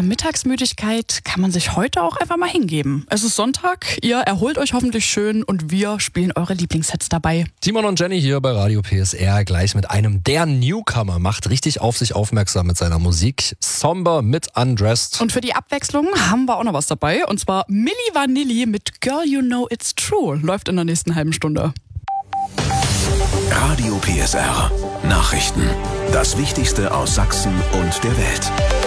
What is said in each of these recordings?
Mittagsmüdigkeit kann man sich heute auch einfach mal hingeben. Es ist Sonntag, ihr erholt euch hoffentlich schön und wir spielen eure Lieblingshits dabei. Timon und Jenny hier bei Radio PSR, gleich mit einem der Newcomer, macht richtig auf sich aufmerksam mit seiner Musik. Somber mit Undressed. Und für die Abwechslung haben wir auch noch was dabei, und zwar Milli Vanilli mit Girl You Know It's True. Läuft in der nächsten halben Stunde. Radio PSR. Nachrichten. Das Wichtigste aus Sachsen und der Welt.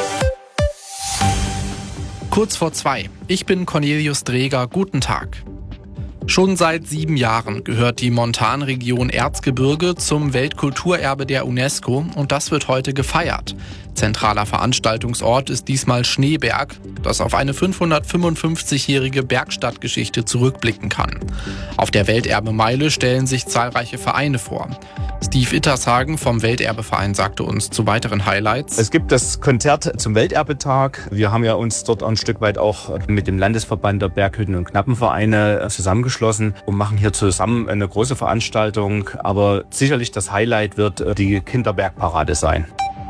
Kurz vor 2. Ich bin Cornelius Dreger. Guten Tag. Schon seit 7 Jahren gehört die Montanregion Erzgebirge zum Weltkulturerbe der UNESCO und das wird heute gefeiert. Zentraler Veranstaltungsort ist diesmal Schneeberg, das auf eine 555-jährige Bergstadtgeschichte zurückblicken kann. Auf der Welterbemeile stellen sich zahlreiche Vereine vor. Steve Ittershagen vom Welterbeverein sagte uns zu weiteren Highlights. Es gibt das Konzert zum Welterbetag. Wir haben ja uns dort ein Stück weit auch mit dem Landesverband der Berghütten- und Knappenvereine zusammengeschlossen und machen hier zusammen eine große Veranstaltung. Aber sicherlich das Highlight wird die Kinderbergparade sein.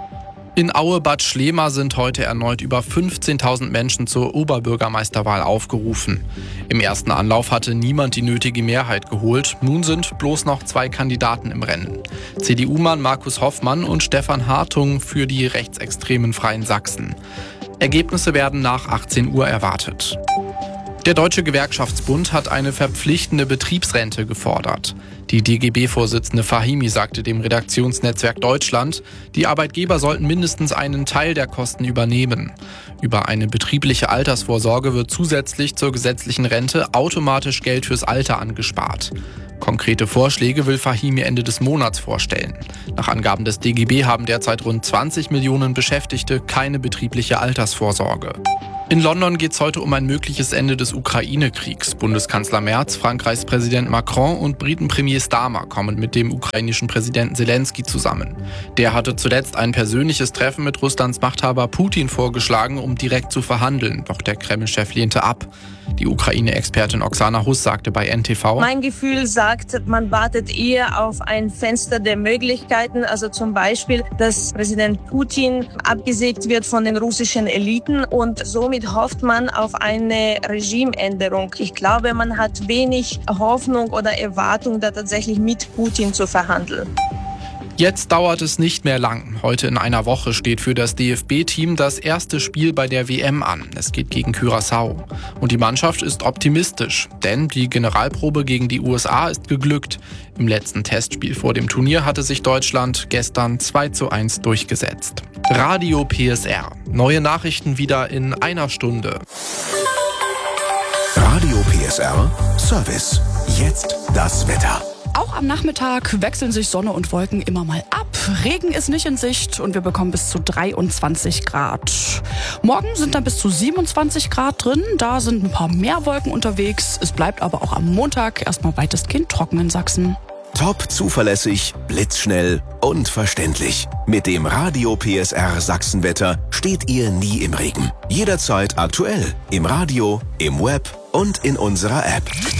In Aue-Bad Schlema sind heute erneut über 15.000 Menschen zur Oberbürgermeisterwahl aufgerufen. Im ersten Anlauf hatte niemand die nötige Mehrheit geholt. Nun sind bloß noch 2 Kandidaten im Rennen. CDU-Mann Markus Hoffmann und Stefan Hartung für die rechtsextremen Freien Sachsen. Ergebnisse werden nach 18 Uhr erwartet. Der Deutsche Gewerkschaftsbund hat eine verpflichtende Betriebsrente gefordert. Die DGB-Vorsitzende Fahimi sagte dem Redaktionsnetzwerk Deutschland, die Arbeitgeber sollten mindestens einen Teil der Kosten übernehmen. Über eine betriebliche Altersvorsorge wird zusätzlich zur gesetzlichen Rente automatisch Geld fürs Alter angespart. Konkrete Vorschläge will Fahimi Ende des Monats vorstellen. Nach Angaben des DGB haben derzeit rund 20 Millionen Beschäftigte keine betriebliche Altersvorsorge. In London geht es heute um ein mögliches Ende des Ukraine-Kriegs. Bundeskanzler Merz, Frankreichs Präsident Macron und Briten-Premier Starmer kommen mit dem ukrainischen Präsidenten Zelensky zusammen. Der hatte zuletzt ein persönliches Treffen mit Russlands Machthaber Putin vorgeschlagen, um direkt zu verhandeln. Doch der Kreml-Chef lehnte ab. Die Ukraine-Expertin Oksana Huss sagte bei NTV: Mein Gefühl sagt, man wartet eher auf ein Fenster der Möglichkeiten. Also zum Beispiel, dass Präsident Putin abgesägt wird von den russischen Eliten und somit hofft man auf eine Regimeänderung. Ich glaube, man hat wenig Hoffnung oder Erwartung, da tatsächlich mit Putin zu verhandeln. Jetzt dauert es nicht mehr lang. Heute in einer Woche steht für das DFB-Team das erste Spiel bei der WM an. Es geht gegen Curaçao. Und die Mannschaft ist optimistisch, denn die Generalprobe gegen die USA ist geglückt. Im letzten Testspiel vor dem Turnier hatte sich Deutschland gestern 2:1 durchgesetzt. Radio PSR. Neue Nachrichten wieder in einer Stunde. Radio PSR Service. Jetzt das Wetter. Auch am Nachmittag wechseln sich Sonne und Wolken immer mal ab. Regen ist nicht in Sicht und wir bekommen bis zu 23 Grad. Morgen sind dann bis zu 27 Grad drin. Da sind ein paar mehr Wolken unterwegs. Es bleibt aber auch am Montag erstmal weitestgehend trocken in Sachsen. Top zuverlässig, blitzschnell und verständlich. Mit dem Radio PSR Sachsenwetter steht ihr nie im Regen. Jederzeit aktuell. Im Radio, im Web und in unserer App.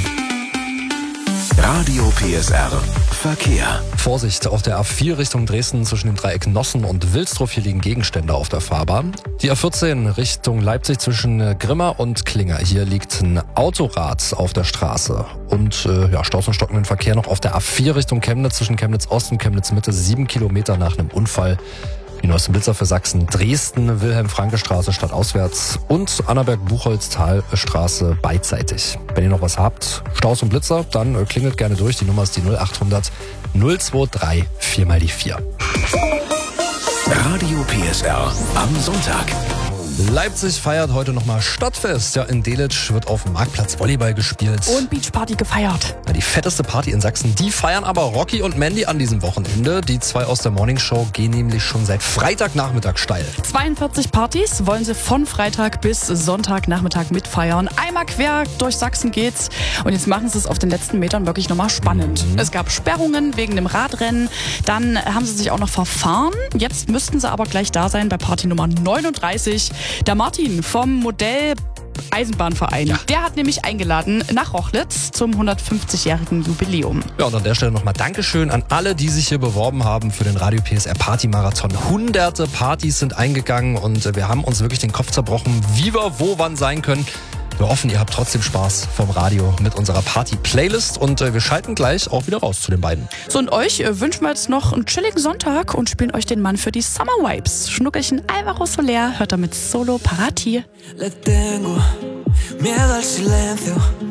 Radio PSR Verkehr. Vorsicht, auf der A4 Richtung Dresden zwischen dem Dreieck Nossen und Wilsdruff, hier liegen Gegenstände auf der Fahrbahn. Die A14 Richtung Leipzig zwischen Grimma und Klinger, hier liegt ein Autorad auf der Straße. Und Staus und stockenden Verkehr noch auf der A4 Richtung Chemnitz zwischen Chemnitz Ost und Chemnitz Mitte, 7 Kilometer nach einem Unfall. Die neuesten Blitzer für Sachsen: Dresden, Wilhelm-Franke-Straße stadtauswärts und Annaberg-Buchholz-Talstraße beidseitig. Wenn ihr noch was habt, Staus und Blitzer, dann klingelt gerne durch. Die Nummer ist die 0800 023 4 die 4. Radio PSR am Sonntag. Leipzig feiert heute nochmal Stadtfest. Ja, in Delitzsch wird auf dem Marktplatz Volleyball gespielt. Und Beachparty gefeiert. Ja, die fetteste Party in Sachsen, die feiern aber Rocky und Mandy an diesem Wochenende. Die 2 aus der Morningshow gehen nämlich schon seit Freitagnachmittag steil. 42 Partys wollen sie von Freitag bis Sonntagnachmittag mitfeiern. Einmal quer durch Sachsen geht's. Und jetzt machen sie es auf den letzten Metern wirklich nochmal spannend. Es gab Sperrungen wegen dem Radrennen. Dann haben sie sich auch noch verfahren. Jetzt müssten sie aber gleich da sein bei Party Nummer 39. Der Martin vom Modell Eisenbahnverein. Ja. Der hat nämlich eingeladen nach Rochlitz zum 150-jährigen Jubiläum. Ja, und an der Stelle nochmal Dankeschön an alle, die sich hier beworben haben für den Radio PSR Party Marathon. Hunderte Partys sind eingegangen und wir haben uns wirklich den Kopf zerbrochen, wie wir wo wann sein können. Wir hoffen, ihr habt trotzdem Spaß vom Radio mit unserer Party-Playlist und wir schalten gleich auch wieder raus zu den beiden. So, und euch wünschen wir jetzt noch einen chilligen Sonntag und spielen euch den Mann für die Summer Vibes. Schnuckelchen Alvaro Soler hört damit Solo Parati. Le tengo miedo al silencio.